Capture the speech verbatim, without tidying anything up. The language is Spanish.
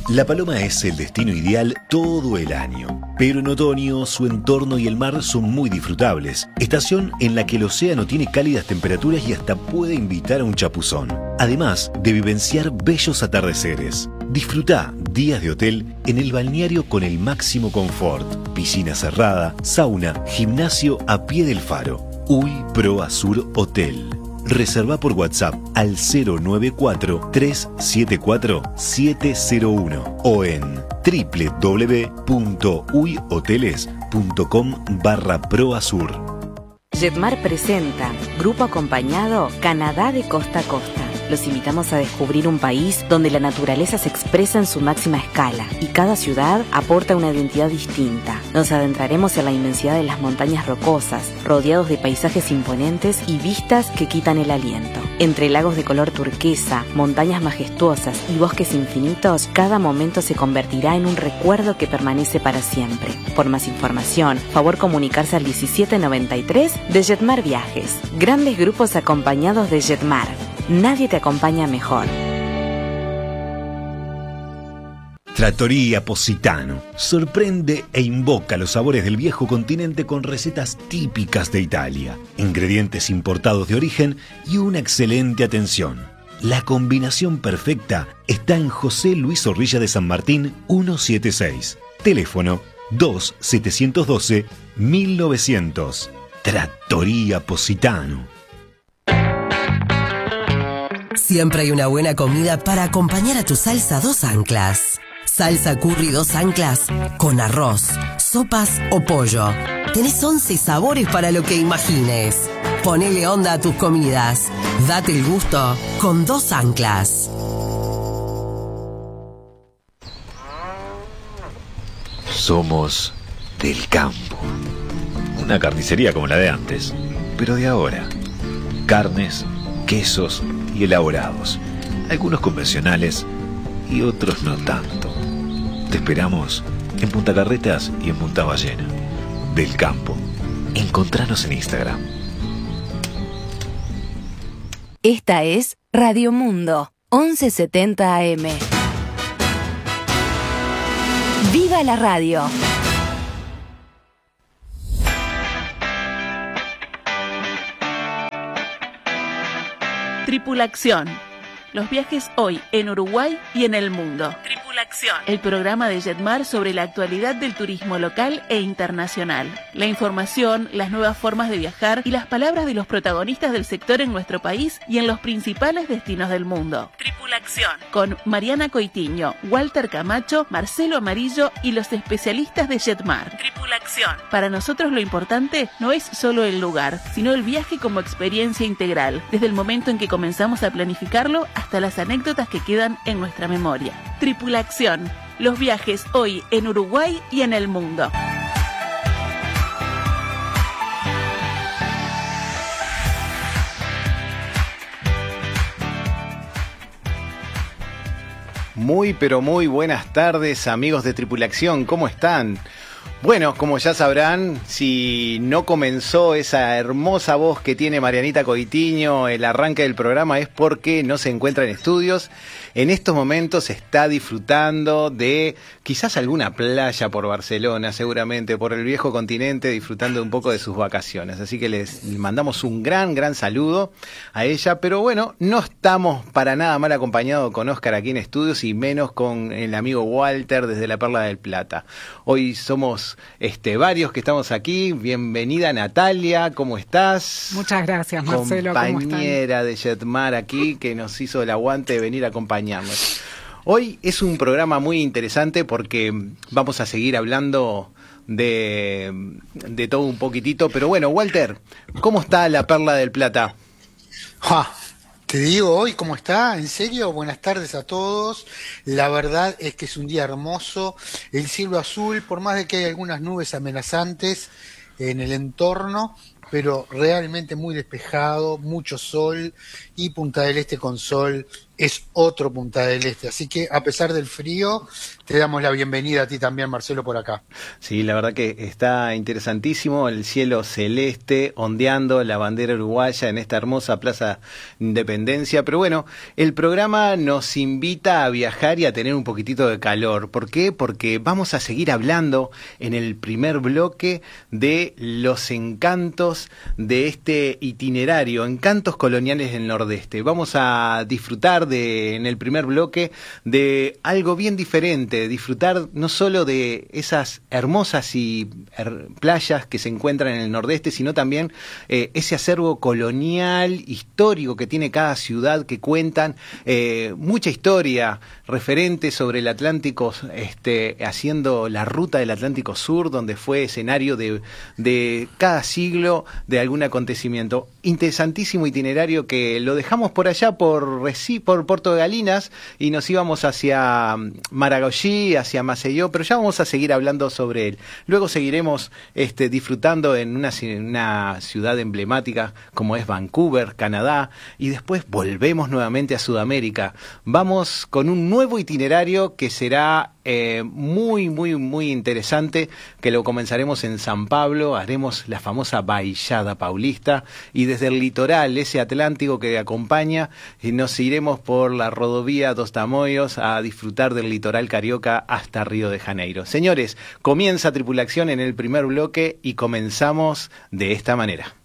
La Paloma es el destino ideal todo el año, pero en otoño su entorno y el mar son muy disfrutables, estación en la que el océano tiene cálidas temperaturas y hasta puede invitar a un chapuzón, además de vivenciar bellos atardeceres. Disfruta días de hotel en el balneario con el máximo confort, piscina cerrada, sauna, gimnasio a pie del faro. Uy Pro Azur Hotel. Reserva por WhatsApp al cero nueve cuatro, tres siete cuatro, siete cero uno o en doble u doble u doble u punto uy hoteles punto com barra proazur. Jetmar presenta Grupo Acompañado Canadá de costa a costa. Los invitamos a descubrir un país donde la naturaleza se expresa en su máxima escala y cada ciudad aporta una identidad distinta. Nos adentraremos en la inmensidad de las montañas rocosas, rodeados de paisajes imponentes y vistas que quitan el aliento. Entre lagos de color turquesa, montañas majestuosas y bosques infinitos, cada momento se convertirá en un recuerdo que permanece para siempre. Por más información, favor comunicarse al diecisiete noventa y tres de Jetmar Viajes. Grandes grupos acompañados de Jetmar. Nadie te acompaña mejor. Trattoria Positano sorprende e invoca los sabores del viejo continente con recetas típicas de Italia, ingredientes importados de origen y una excelente atención. La combinación perfecta está en José Luis Zorrilla de San Martín ciento setenta y seis. Teléfono dos siete uno dos mil novecientos. Trattoria Positano. Siempre hay una buena comida para acompañar a tu salsa dos anclas. Salsa curry dos anclas con arroz, sopas o pollo. Tenés once sabores para lo que imagines. Ponele onda a tus comidas. Date el gusto con dos anclas. Somos del campo. Una carnicería como la de antes, pero de ahora. Carnes, quesos y elaborados, algunos convencionales y otros no tanto. Te esperamos en Punta Carretas y en Punta Ballena. Del campo. Encontranos en Instagram. Esta es Radio Mundo, once setenta A M. ¡Viva la radio! Tripulación. Los viajes hoy en Uruguay y en el mundo. Tripulación. El programa de Jetmar sobre la actualidad del turismo local e internacional. La información, las nuevas formas de viajar y las palabras de los protagonistas del sector en nuestro país y en los principales destinos del mundo. Tripulación. Con Mariana Coitiño, Walter Camacho, Marcelo Amarillo y los especialistas de Jetmar. Tripulación. Para nosotros lo importante no es solo el lugar, sino el viaje como experiencia integral, desde el momento en que comenzamos a planificarlo hasta las anécdotas que quedan en nuestra memoria. Tripulación. Los viajes hoy en Uruguay y en el mundo. Muy pero muy buenas tardes, amigos de Tripulación, ¿cómo están? Bueno, como ya sabrán, si no comenzó esa hermosa voz que tiene Marianita Coitiño, el arranque del programa es porque no se encuentra en estudios. En estos momentos está disfrutando de quizás alguna playa por Barcelona, seguramente por el viejo continente, disfrutando un poco de sus vacaciones. Así que les mandamos un gran, gran saludo a ella. Pero bueno, no estamos para nada mal acompañados con Óscar aquí en estudios y menos con el amigo Walter desde la Perla del Plata. Hoy somos este, varios que estamos aquí. Bienvenida Natalia, ¿cómo estás? Muchas gracias, Marcelo. Compañera de Jetmar aquí que nos hizo el aguante de venir a acompañarnos. Hoy es un programa muy interesante porque vamos a seguir hablando de, de todo un poquitito. Pero bueno, Walter, ¿cómo está la Perla del Plata? Ja, te digo hoy cómo está, en serio, buenas tardes a todos. La verdad es que es un día hermoso, el cielo azul, por más de que hay algunas nubes amenazantes en el entorno, pero realmente muy despejado, mucho sol, y Punta del Este con sol es otro Punta del Este. Así que a pesar del frío, te damos la bienvenida a ti también, Marcelo, por acá. Sí, la verdad que está interesantísimo, el cielo celeste ondeando la bandera uruguaya en esta hermosa Plaza Independencia. Pero bueno, el programa nos invita a viajar y a tener un poquitito de calor. ¿Por qué? Porque vamos a seguir hablando en el primer bloque de los encantos de este itinerario, encantos coloniales del Nordeste. Vamos a disfrutar de, en el primer bloque, de algo bien diferente, disfrutar no solo de esas hermosas y her- playas que se encuentran en el Nordeste, sino también eh, ese acervo colonial, histórico que tiene cada ciudad, que cuentan eh, mucha historia referente sobre el Atlántico, este, haciendo la ruta del Atlántico Sur, donde fue escenario de, de cada siglo de algún acontecimiento. Interesantísimo itinerario que lo dejamos por allá, por Reci, por Puerto de Galinas, y nos íbamos hacia Maragogi, hacia Maceió, pero ya vamos a seguir hablando sobre él. Luego seguiremos este, disfrutando en una, una ciudad emblemática como es Vancouver, Canadá, y después volvemos nuevamente a Sudamérica. Vamos con un nuevo itinerario que será eh, muy, muy, muy interesante, que lo comenzaremos en San Pablo, haremos la famosa Baixada Paulista, y desde el litoral, ese Atlántico que acompaña, nos iremos por la rodovía dos Tamoios a disfrutar del litoral carioca hasta Río de Janeiro. Señores, comienza Tripulación en el primer bloque y comenzamos de esta manera.